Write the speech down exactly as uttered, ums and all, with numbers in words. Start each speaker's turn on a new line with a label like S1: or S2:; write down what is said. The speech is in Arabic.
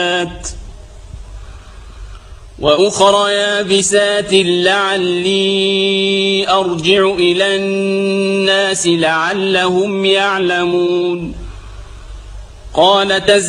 S1: وأخر يابسات لعلي أرجع إلى الناس لعلهم يعلمون قال